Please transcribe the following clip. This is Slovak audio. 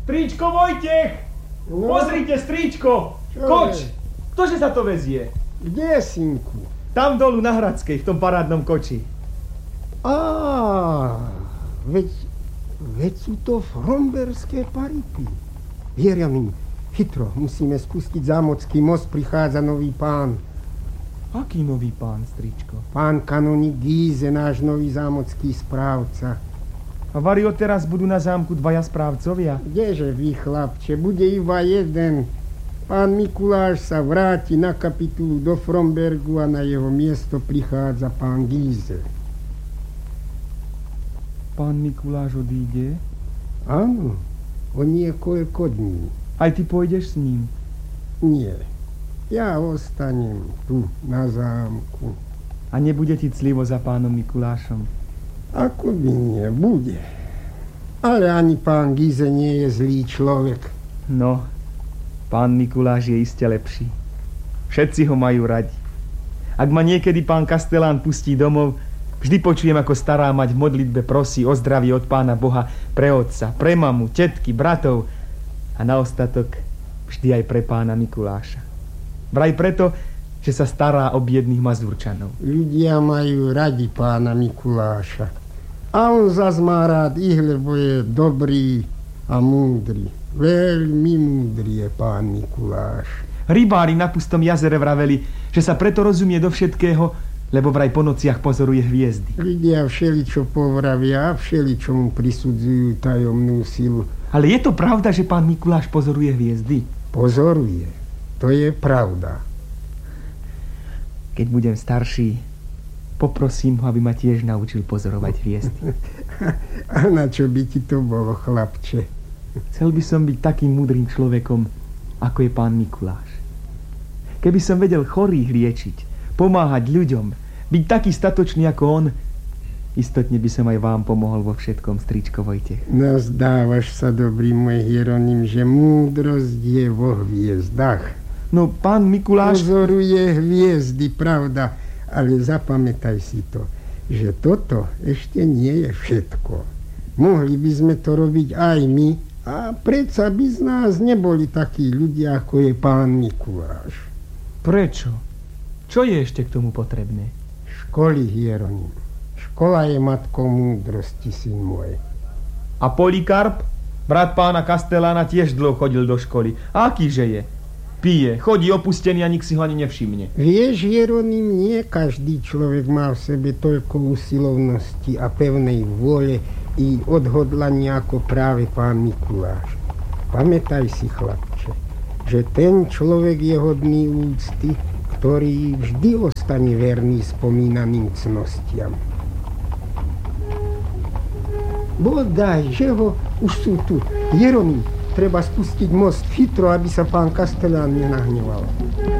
Stričko Vojtech! No? Pozrite, stričko! Koč! Ktože sa to vezie? Kde, synku? Tam dolu na Hradskej, v tom parádnom koči. Veď sú to fromberské paripy. Vierjamin, chytro, musíme spustiť Zámocký most, prichádza nový pán. Aký nový pán, stričko? Pán kanonik Gíze, náš nový zámocký správca. A vario teraz budú na zámku dvaja správcovia? Kdeže vy, chlapče, bude iba jeden. Pán Mikuláš sa vráti na kapitulu do Frombergu a na jeho miesto prichádza pán Gíze. Pán Mikuláš odíde? Áno, o niekoľko dní. Aj ty pôjdeš s ním? Nie, ja ostanem tu na zámku. A nebude ti clivo za pánom Mikulášom? Ako by nebude. Ale ani pán Gíze nie je zlý človek. No, pán Mikuláš je iste lepší. Všetci ho majú radi. Ak ma niekedy pán Kastelán pustí domov, vždy počujem, ako stará mať v modlitbe prosí o zdravie od pána Boha pre otca, pre mamu, tetky, bratov a na ostatok vždy aj pre pána Mikuláša. Vraj preto, že sa stará o biedných Mazurčanov. Ľudia majú radi pána Mikuláša. A on zas má rád ich, lebo je dobrý a múdry. Veľmi múdry je pán Mikuláš. Rybári na Pustom jazere vraveli, že sa preto rozumie do všetkého, lebo vraj po nociach pozoruje hviezdy. Ľudia všeličo povravia a všeličo mu prisudzujú tajomnú silu. Ale je to pravda, že pán Mikuláš pozoruje hviezdy? Pozoruje. To je pravda. Keď budem starší, poprosím ho, aby ma tiež naučil pozorovať hviezdy. A na čo by ti to bolo, chlapče? Chcel by som byť takým múdrym človekom, ako je pán Mikuláš. Keby som vedel chorých liečiť, pomáhať ľuďom, byť taký statočný ako on, istotne by som aj vám pomohol vo všetkom, stričko Vojtech. Nazdávaš sa, dobrý môj Hieronym, že múdrosť je vo hviezdach. No, pán Mikuláš... Pozoruje hviezdy, pravda, ale zapamätaj si to, že toto ešte nie je všetko. Mohli by sme to robiť aj my, a predsa by z nás neboli takí ľudia, ako je pán Mikuláš. Prečo? Čo je ešte k tomu potrebné? Školy, Hieronym. Škola je matkou múdrosti, syn môj. A Polikarp? Brat pána Kastelána tiež dlho chodil do školy. A akýže je? Pije, chodí opustený a nik si ho ani nevšimne. Vieš, Hieronym, nie každý človek má v sebe toľko usilovnosti a pevnej vôle i odhodlania ako práve pán Mikuláš. Pamätaj si, chlapče, že ten človek je hodný úcty, ktorý vždy ostane verný spomínaným cnostiam. Bodaj, že ho už sú tu. Hieronym, treba spustiť most chytro, aby sa pán Kastelán nenahneval.